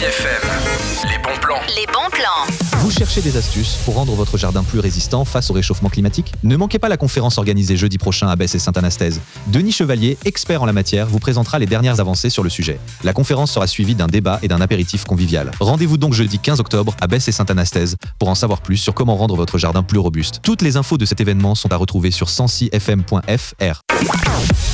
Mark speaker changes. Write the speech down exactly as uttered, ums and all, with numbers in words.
Speaker 1: F M, les bons plans.
Speaker 2: Les bons plans.
Speaker 3: Vous cherchez des astuces pour rendre votre jardin plus résistant face au réchauffement climatique ? Ne manquez pas la conférence organisée jeudi prochain à Besse et Saint-Anastèse. Denis Chevalier, expert en la matière, vous présentera les dernières avancées sur le sujet. La conférence sera suivie d'un débat et d'un apéritif convivial. Rendez-vous donc jeudi quinze octobre à Besse et Saint-Anastèse pour en savoir plus sur comment rendre votre jardin plus robuste. Toutes les infos de cet événement sont à retrouver sur cent six f m point f r.